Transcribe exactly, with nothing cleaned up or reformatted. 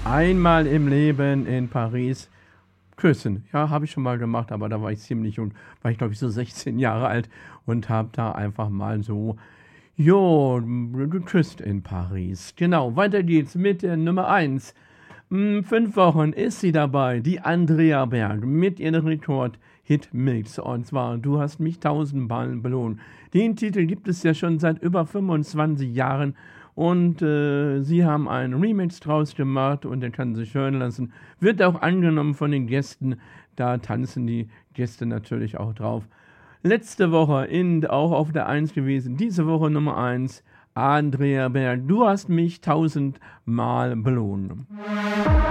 Einmal im Leben in Paris küssen. Ja, habe ich schon mal gemacht, aber da war ich ziemlich jung. War ich, glaube ich, so sechzehn Jahre alt und habe da einfach mal so, jo, geküsst in Paris. Genau, weiter geht's mit der Nummer eins. Mm, Fünf Wochen ist sie dabei, die Andrea Berg, mit ihrem Rekord-Hit-Mix. Und zwar, du hast mich tausendmal belohnt. Den Titel gibt es ja schon seit über fünfundzwanzig Jahren. Und äh, sie haben einen Remix draus gemacht und den kann sich hören lassen. Wird auch angenommen von den Gästen. Da tanzen die Gäste natürlich auch drauf. Letzte Woche in, auch auf der eins gewesen. Diese Woche Nummer eins. Andrea Berg, du hast mich tausendmal belohnt.